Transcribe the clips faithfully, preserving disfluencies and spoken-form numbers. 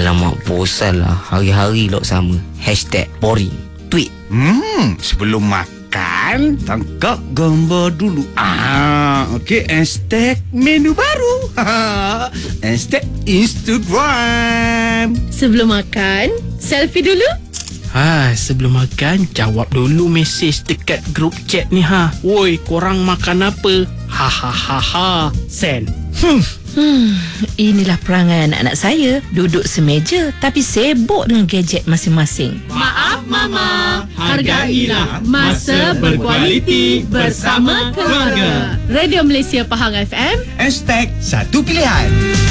Alamak, bosan lah. Hari-hari lok sama. Hashtag boring. Tweet. Hmm, sebelum makan, tangkap gambar dulu. Ah, okey. Hashtag menu baru. Hashtag Instagram. Sebelum makan, selfie dulu. Ha, sebelum makan, jawab dulu mesej dekat grup chat ni ha. Woi, korang makan apa? Ha ha ha ha. Send. Hmm. Hmm, inilah perangai anak-anak saya. Duduk semeja tapi sibuk dengan gadget masing-masing. Maaf Mama, hargailah masa berkualiti bersama keluarga. Radio Malaysia Pahang F M. Hashtag satu pilihan.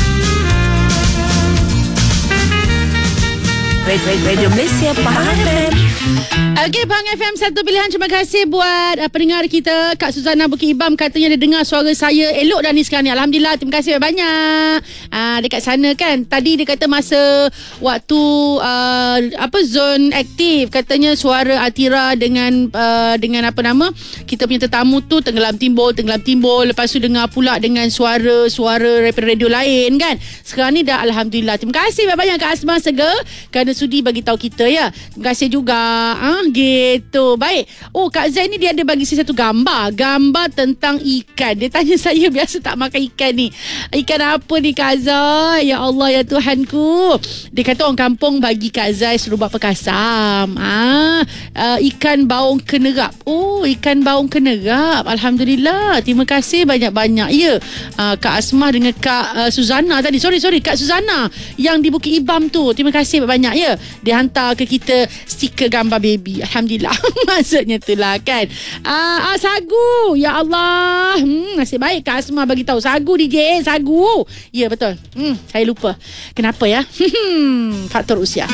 Radio Malaysia Pahang F M. Okey, Pahang F M satu pilihan. Terima kasih buat uh, pendengar kita. Kak Suzana Bukit Ibam katanya dia dengar suara saya elok dah ni sekarang ni. Alhamdulillah, terima kasih banyak. Uh, dekat sana kan. Tadi dia kata masa waktu uh, apa zon aktif, katanya suara Atira dengan uh, dengan apa nama kita punya tetamu tu tenggelam timbul, tenggelam timbul. Lepas tu dengar pula dengan suara-suara radio lain kan. Sekarang ni dah Alhamdulillah. Terima kasih banyak Kak Asma Sega kerana sudi bagi tahu kita ya. Terima kasih juga. Ah, gitu. Baik. Oh, Kak Zain ni dia ada bagi saya satu gambar. Gambar tentang ikan. Dia tanya saya biasa tak makan ikan ni. Ikan apa ni Kak Zai? Ya Allah, ya Tuhanku. Dia kata orang kampung bagi Kak Zai suruh buat perkasam. Ah, uh, ikan baung kenerap. Oh, ikan baung kenerap. Alhamdulillah. Terima kasih banyak-banyak ya. Uh, Kak Asmah dengan Kak uh, Suzana tadi. Sorry, sorry. Kak Suzana yang di Bukit Ibam tu. Terima kasih banyak ya. Dia hantar ke kita stiker gambar baby. Alhamdulillah. Maksudnya itulah kan. Ah, ah, sagu. Ya Allah. Hmm, nasib baik Kak Asma bagi tahu. Sagu D J, sagu. Ya betul. Hmm, saya lupa. Kenapa ya? Faktor usia.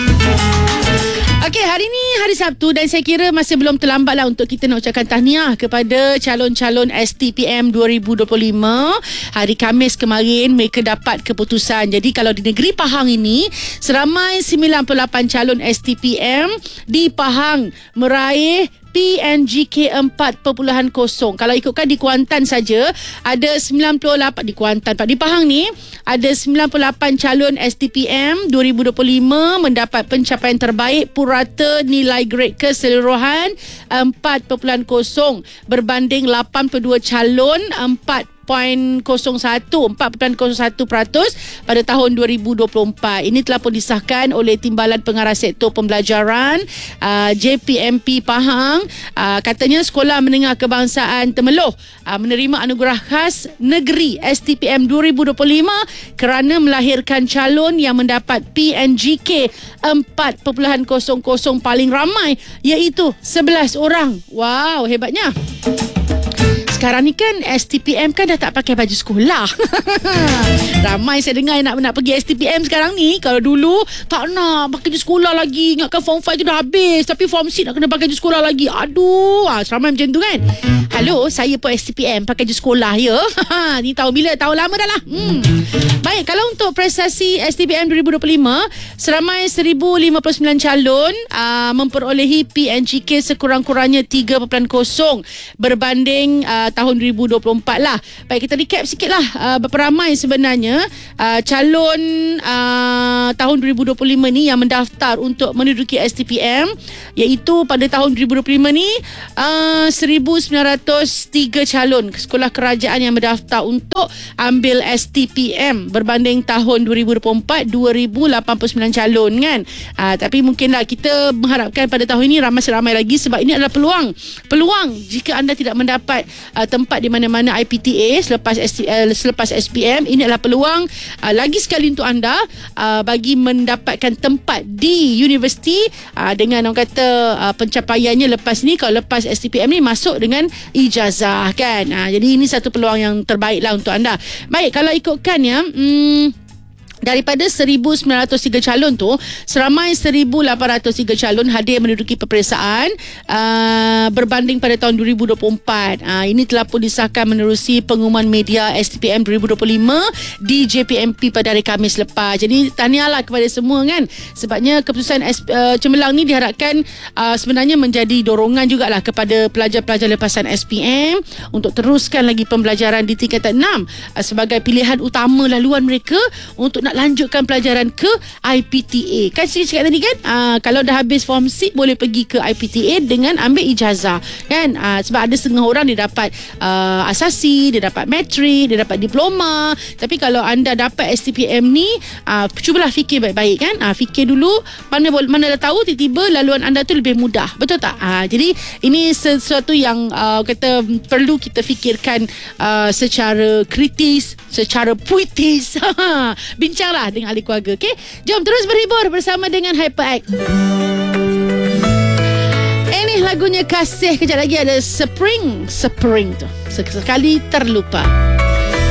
Okey, hari ni hari Sabtu dan saya kira masih belum terlambat lah untuk kita nak ucapkan tahniah kepada calon-calon S T P M dua ribu dua puluh lima. Hari Khamis kemarin mereka dapat keputusan. Jadi kalau di negeri Pahang ini, seramai sembilan puluh lapan calon S T P M di Pahang meraih P N G K empat titik kosong. Kalau ikutkan di Kuantan saja ada sembilan puluh lapan di Kuantan. Di Pahang ni ada sembilan puluh lapan calon S T P M dua ribu dua puluh lima mendapat pencapaian terbaik purata nilai grade keseluruhan empat titik kosong berbanding lapan puluh dua calon empat empat kosong satu peratus pada tahun dua ribu dua puluh empat. Ini telah pun disahkan oleh Timbalan Pengarah Sektor Pembelajaran uh, J P M P Pahang. Uh, katanya Sekolah Menengah Kebangsaan Temeloh uh, menerima anugerah khas negeri S T P M dua ribu dua puluh lima kerana melahirkan calon yang mendapat P N G K empat titik kosong kosong paling ramai, iaitu sebelas orang. Wow, hebatnya. Sekarang ni kan S T P M kan dah tak pakai baju sekolah. Ramai saya dengar yang nak, nak pergi S T P M sekarang ni. Kalau dulu tak nak pakai baju sekolah lagi. Ingatkan form five tu dah habis, tapi form six nak kena pakai baju sekolah lagi. Aduh, ah, seramai macam tu kan. Halo, saya pun S T P M pakai baju sekolah ya. Ni tahu bila? Tahu lama dah lah. Hmm. Baik, kalau untuk prestasi S T P M dua ribu dua puluh lima, seramai seribu lima puluh sembilan calon uh, memperolehi P N G K sekurang-kurangnya tiga titik kosong berbanding uh, tahun dua ribu dua puluh empat lah. Baik, kita recap sikit lah uh, berapa ramai sebenarnya uh, calon uh, tahun dua ribu dua puluh lima ni yang mendaftar untuk menduduki S T P M, iaitu pada tahun dua ribu dua puluh lima ni uh, seribu sembilan ratus tiga calon sekolah kerajaan yang mendaftar untuk ambil S T P M berbanding tahun dua ribu dua puluh empat dua ribu lapan puluh sembilan calon kan. Uh, tapi mungkinlah kita mengharapkan pada tahun ini ramai-ramai lagi, sebab ini adalah peluang. Peluang jika anda tidak mendapat uh, tempat di mana-mana I P T A selepas S T, uh, selepas S P M, ini adalah peluang uh, lagi sekali untuk anda uh, bagi mendapatkan tempat di universiti uh, dengan orang kata uh, pencapaiannya lepas ni, kalau lepas S T P M ni masuk dengan ijazah kan. Uh, jadi ini satu peluang yang terbaik lah untuk anda. Baik, kalau ikutkan ya, hmm, daripada seribu sembilan ratus tiga calon tu, seramai seribu lapan ratus tiga calon hadir menduduki peperiksaan uh, berbanding pada tahun dua ribu dua puluh empat. Uh, ini telah pun disahkan menerusi pengumuman media S T P M dua ribu dua puluh lima di J P M P pada hari Khamis lepas. Jadi tahniahlah kepada semua kan, sebabnya keputusan uh, cemerlang ni diharapkan uh, sebenarnya menjadi dorongan jugalah kepada pelajar-pelajar lepasan S P M untuk teruskan lagi pembelajaran di tingkatan enam uh, sebagai pilihan utama laluan mereka untuk nak nak lanjutkan pelajaran ke I P T A. Kan saya cakap tadi kan, uh, kalau dah habis form six boleh pergi ke I P T A dengan ambil ijazah kan. Uh, sebab ada setengah orang dia dapat uh, asasi, dia dapat matrik, dia dapat diploma. Tapi kalau anda dapat S T P M ni, uh, cubalah fikir baik-baik kan. Uh, fikir dulu, mana mana dah tahu tiba-tiba laluan anda tu lebih mudah. Betul tak? Uh, jadi ini sesuatu yang uh, kata perlu kita fikirkan uh, secara kritis, secara puitis. Bincanglah dengan ahli keluarga. Okay? Jom terus berhibur bersama dengan HyperX. Ini lagunya Kasih. Kejap lagi ada Spring. Spring tu sekali terlupa.